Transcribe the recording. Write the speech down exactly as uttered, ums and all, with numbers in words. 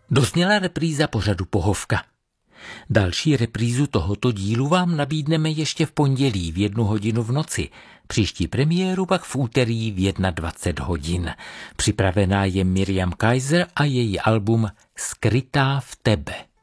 Dozněla repríza pořadu Pohovka. Další reprízu tohoto dílu vám nabídneme ještě v pondělí v jednu hodinu v noci. Příští premiéru pak v úterý v dvacet jedna hodin. Připravená je Miriam Kaiser a její album Skrytá v tebe.